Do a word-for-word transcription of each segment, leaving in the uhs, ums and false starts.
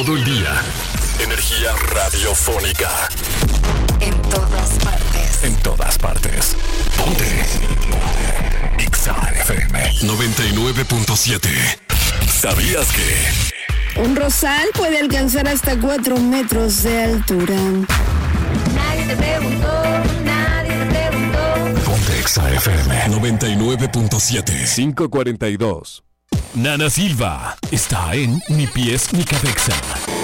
Todo el día. Energía radiofónica. En todas partes. En todas partes. Ponte. Exa F M noventa y nueve punto siete. ¿Sabías que un rosal puede alcanzar hasta cuatro metros de altura? Nadie te preguntó, nadie te preguntó. Ponte Exa F M noventa y nueve punto siete. cinco cuarenta y dos. Nana Silva está en Ni Pies Ni Cabeza.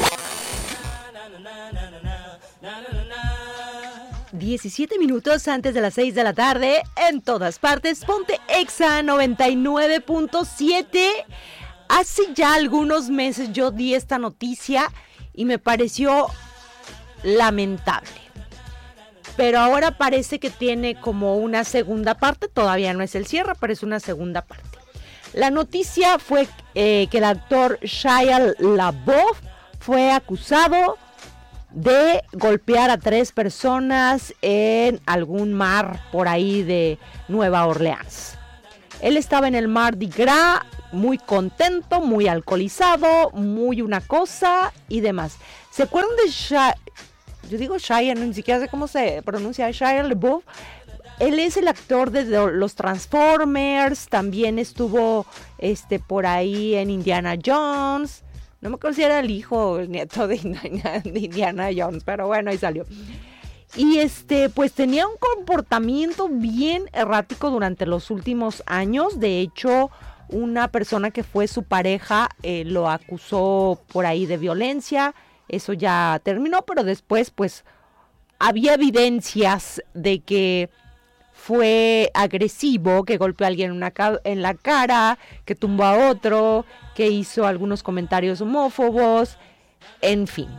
diecisiete minutos antes de las seis de la tarde, en todas partes, ponte Exa noventa y nueve punto siete. Hace ya algunos meses yo di esta noticia y me pareció lamentable. Pero ahora parece que tiene como una segunda parte, todavía no es el cierre, pero es una segunda parte. La noticia fue eh, que el actor Shia LaBeouf fue acusado de golpear a tres personas en algún mar por ahí de Nueva Orleans. Él estaba en el Mardi Gras, muy contento, muy alcoholizado, muy una cosa y demás. ¿Se acuerdan de Shia? Yo digo Shia, no, ni siquiera sé cómo se pronuncia, Shia LaBeouf. Él es el actor de los Transformers, también estuvo este, por ahí en Indiana Jones. No me acuerdo si era el hijo o el nieto de Indiana Jones, pero bueno, ahí salió. Y este, pues tenía un comportamiento bien errático durante los últimos años. De hecho, una persona que fue su pareja eh, lo acusó por ahí de violencia. Eso ya terminó, pero después, pues, había evidencias de que fue agresivo, que golpeó a alguien en, una ca- en la cara, que tumbó a otro, que hizo algunos comentarios homófobos, en fin.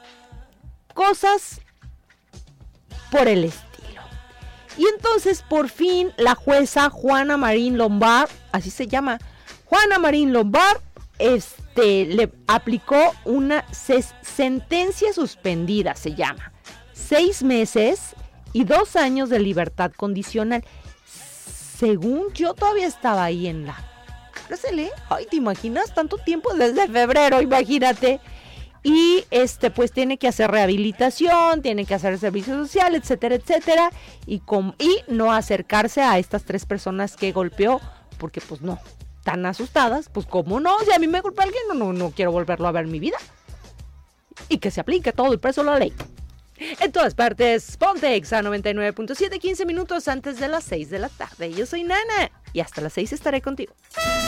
Cosas por el estilo. Y entonces, por fin, la jueza Juana Marín Lombard, así se llama, Juana Marín Lombard, este, le aplicó una ses- sentencia suspendida, se llama. Seis meses y dos años de libertad condicional. Según yo, todavía estaba ahí en la cárcel, ¿eh? Ay, ¿te imaginas? Tanto tiempo desde febrero, imagínate. Y este, pues tiene que hacer rehabilitación, tiene que hacer servicio social, etcétera, etcétera. Y, com- y no acercarse a estas tres personas que golpeó, porque pues no, tan asustadas, pues cómo no, si a mí me golpea alguien, no, no, no quiero volverlo a ver en mi vida. Y que se aplique todo el peso de la ley. En todas partes, ponte Exa noventa y nueve punto siete, quince minutos antes de las seis de la tarde. Yo soy Nana y hasta las seis estaré contigo.